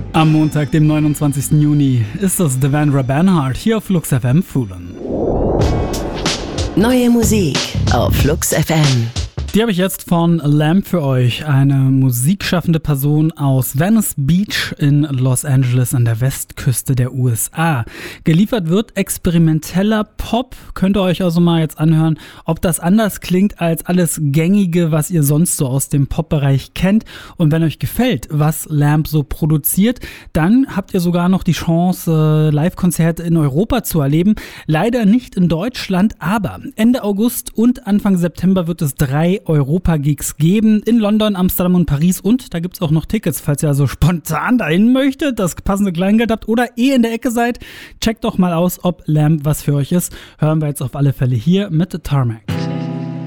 Am Montag, dem 29. Juni, ist es Devendra Banhart hier auf Flux FM Foolin. Neue Musik auf Flux FM. Die habe ich jetzt von Lamb für euch, eine musikschaffende Person aus Venice Beach in Los Angeles an der Westküste der USA. Geliefert wird experimenteller Pop, könnt ihr euch also mal jetzt anhören, ob das anders klingt als alles Gängige, was ihr sonst so aus dem Pop-Bereich kennt. Und wenn euch gefällt, was Lamb so produziert, dann habt ihr sogar noch die Chance, Live-Konzerte in Europa zu erleben. Leider nicht in Deutschland, aber Ende August und Anfang September wird es 3 Europa-Gigs geben in London, Amsterdam und Paris, und da gibt's auch noch Tickets, falls ihr also spontan dahin möchtet, das passende Kleingeld habt oder in der Ecke seid. Checkt doch mal aus, ob Lamb was für euch ist. Hören wir jetzt auf alle Fälle hier mit Tarmac.